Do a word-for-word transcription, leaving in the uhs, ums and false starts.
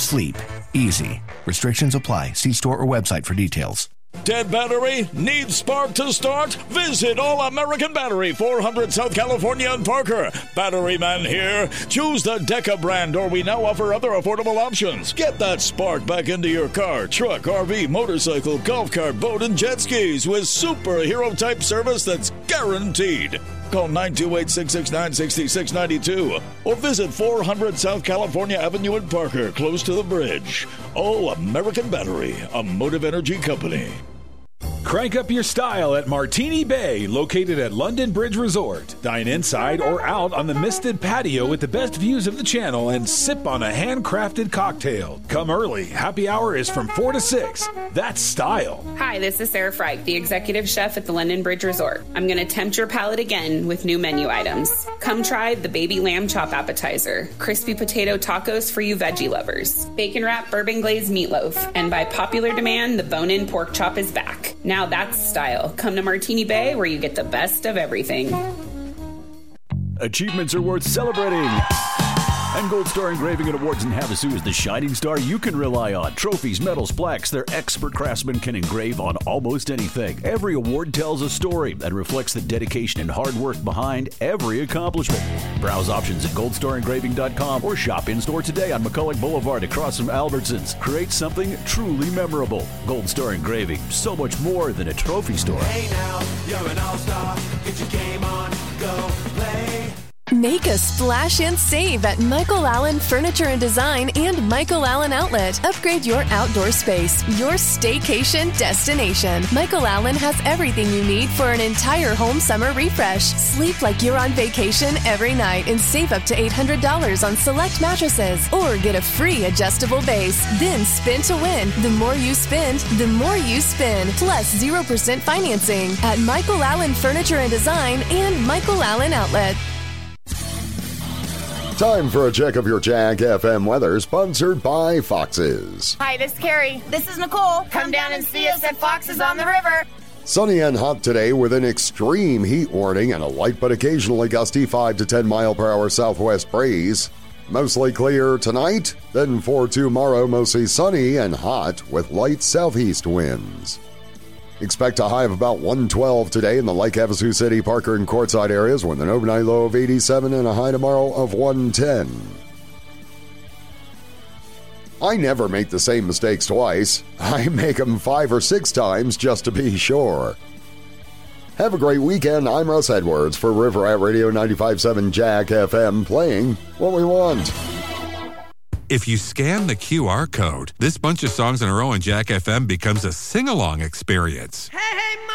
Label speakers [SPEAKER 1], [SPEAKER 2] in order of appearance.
[SPEAKER 1] Sleep. Easy. Restrictions apply. See store or website for details.
[SPEAKER 2] Dead battery? Need spark to start? Visit All American Battery, four hundred South California and Parker. Battery man here. Choose the Deca brand, or we now offer other affordable options. Get that spark back into your car, truck, R V, motorcycle, golf cart, boat, and jet skis with superhero-type service that's guaranteed. Call nine two eight, six six nine, six six nine two or visit four hundred South California Avenue in Parker, close to the bridge. All American Battery, a Motive Energy company.
[SPEAKER 3] Crank up your style at Martini Bay, located at London Bridge Resort. Dine inside or out on the misted patio with the best views of the channel and sip on a handcrafted cocktail. Come early. Happy hour is from four to six. That's style.
[SPEAKER 4] Hi, this is Sarah Freich, the executive chef at the London Bridge Resort. I'm going to tempt your palate again with new menu items. Come try the baby lamb chop appetizer, crispy potato tacos for you veggie lovers, bacon wrap bourbon glazed meatloaf, and by popular demand, the bone-in pork chop is back. Now that's style. Come to Martini Bay, where you get the best of everything.
[SPEAKER 5] Achievements are worth celebrating. And Gold Star Engraving and Awards in Havasu is the shining star you can rely on. Trophies, medals, plaques, their expert craftsmen can engrave on almost anything. Every award tells a story that reflects the dedication and hard work behind every accomplishment. Browse options at gold star engraving dot com or shop in-store today on McCulloch Boulevard across from Albertsons. Create something truly memorable. Gold Star Engraving, so much more than a trophy store.
[SPEAKER 6] Hey now, you're an all-star. Get your game on, go play.
[SPEAKER 7] Make a splash and save at Michael Allen Furniture and Design and Michael Allen Outlet. Upgrade your outdoor space, your staycation destination. Michael Allen has everything you need for an entire home summer refresh. Sleep like you're on vacation every night and save up to eight hundred dollars on select mattresses. Or get a free adjustable base. Then spin to win. The more you spend, the more you spin. Plus zero percent financing at Michael Allen Furniture and Design and Michael Allen Outlet.
[SPEAKER 8] Time for a check of your Jack F M weather, sponsored by Fox's.
[SPEAKER 9] Hi, this is Carrie. This is Nicole. Come down and see us at Fox's on the river.
[SPEAKER 8] Sunny and hot today with an extreme heat warning and a light but occasionally gusty five to ten mile per hour southwest breeze. Mostly clear tonight, then for tomorrow mostly sunny and hot with light southeast winds. Expect a high of about one twelve today in the Lake Havasu City, Parker, and Quartzsite areas with an overnight low of eighty-seven and a high tomorrow of one ten. I never make the same mistakes twice. I make them five or six times just to be sure. Have a great weekend. I'm Russ Edwards for River at Radio ninety-five point seven Jack F M, playing what we want.
[SPEAKER 10] If you scan the Q R code, this bunch of songs in a row on Jack F M becomes a sing-along experience.
[SPEAKER 6] Hey, hey,